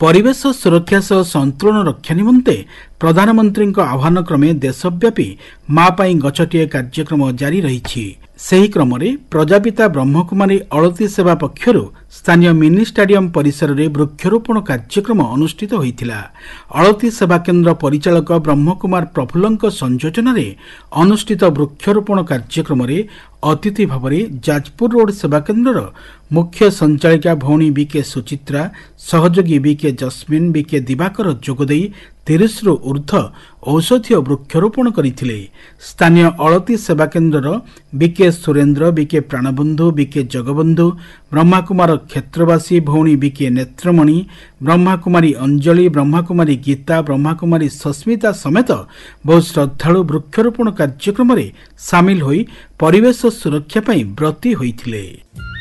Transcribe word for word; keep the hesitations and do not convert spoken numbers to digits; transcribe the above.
परिवेश सुरक्षा सह संतुलन रक्षा निमंते प्रधानमंत्री आह्वान क्रमे देशव्यापी माँ पाई गछटिए कार्यक्रम जारी रही। सही क्रम प्रजापिता ब्रह्मकुमारी अलती सेवा पक्षर स्थानीय मिनी स्टाडियम परिसर में वृक्षरोपण कार्यक्रम अनुष्ठित होता। अलती सेवा केन्द्र परिचालक ब्रह्मकुमार प्रफुल्ल संयोजन अनुष्ठित वृक्षरोपण कार्यक्रम अतिथि भाव जाजपुर रोड सेवा केन्द्र मुख्य संचालिका भौणी बीके सुचित्रा, सहयोगी बीके जस्मिन, बीके दिवाकर जोगदे तीस रु ऊर्ध्व औषधीय वृक्षरोपण करथिले। स्थानीय अलती सेवा केन्द्र BK Surendra, BK प्राणबंधु, BK Jagbandhu, Brahmakumar क्षेत्रवासी भौणी BK नेत्रमणि, Brahmakumari Anjali, Brahmakumari Gita, Brahmakumari Sasmita समेत बहु श्रद्धालु वृक्षरोपण कार्यक्रम सामिल होई परिवेश सुरक्षा पई ब्रती होइथिले।